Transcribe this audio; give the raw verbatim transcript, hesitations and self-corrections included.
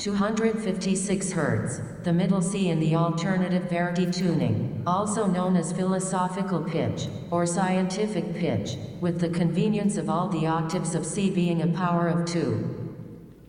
two hundred fifty-six hertz, the middle C in the alternative Verdi tuning, also known as philosophical pitch, or scientific pitch, with the convenience of all the octaves of C being a power of two.